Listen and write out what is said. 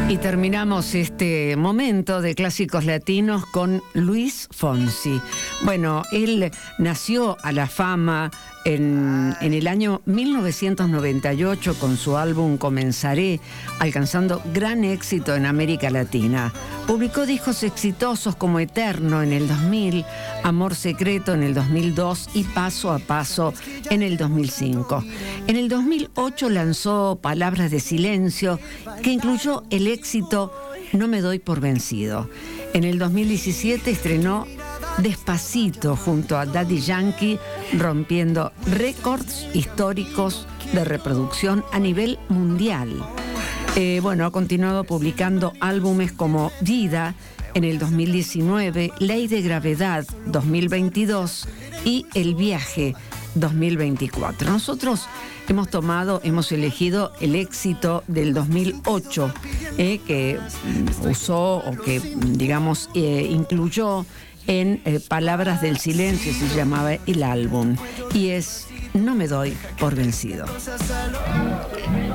Y terminamos este momento de clásicos latinos con Luis Fonsi. Bueno, él nació a la fama en el año 1998 con su álbum Comenzaré, alcanzando gran éxito en América Latina. Publicó discos exitosos como Eterno en el 2000, Amor Secreto en el 2002 y Paso a Paso en el 2005. En el 2008 lanzó Palabras de Silencio, que incluyó el éxito No me doy por vencido. En el 2017 estrenó Despacito junto a Daddy Yankee, rompiendo récords históricos de reproducción a nivel mundial. Ha continuado publicando álbumes como Vida en el 2019, Ley de Gravedad 2022 y El Viaje 2024. Nosotros hemos elegido el éxito del 2008, que usó o que, digamos, incluyó en Palabras del Silencio, se llamaba el álbum, y es No me doy por vencido.